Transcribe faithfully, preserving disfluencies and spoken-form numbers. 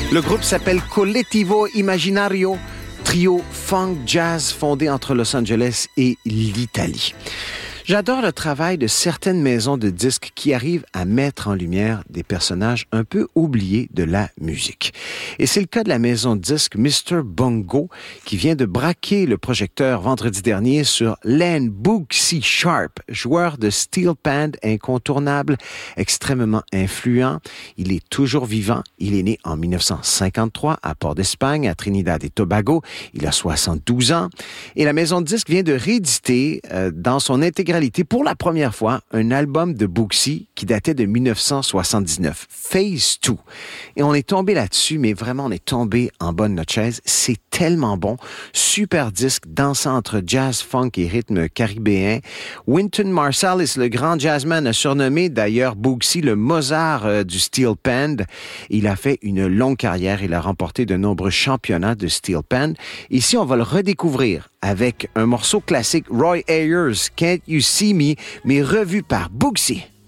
Le groupe s'appelle Collettivo Imaginario, trio funk jazz fondé entre Los Angeles et l'Italie. J'adore le travail de certaines maisons de disques qui arrivent à mettre en lumière des personnages un peu oubliés de la musique. Et c'est le cas de la maison de disques mister Bongo qui vient de braquer le projecteur vendredi dernier sur Len Boogsy Sharp, joueur de steel pan incontournable, extrêmement influent. Il est toujours vivant. Il est né en dix-neuf cent cinquante-trois à Port d'Espagne, à Trinidad et Tobago. Il a soixante-douze ans. Et la maison de disques vient de rééditer euh, dans son intégralité pour la première fois un album de Boogsy qui datait de dix-neuf cent soixante-dix-neuf, Phase deux. Et on est tombé là-dessus, mais vraiment on est tombé en bas de notre chaise. C'est tellement bon. Super disque dansant entre jazz, funk et rythme caribéen. Wynton Marsalis, le grand jazzman, a surnommé d'ailleurs Boogsy le Mozart euh, du steel pan. Il a fait une longue carrière. Il a remporté de nombreux championnats de steel pan. Ici, on va le redécouvrir avec un morceau classique, Roy Ayers, Can't You See Me, mais revu par Boogsy.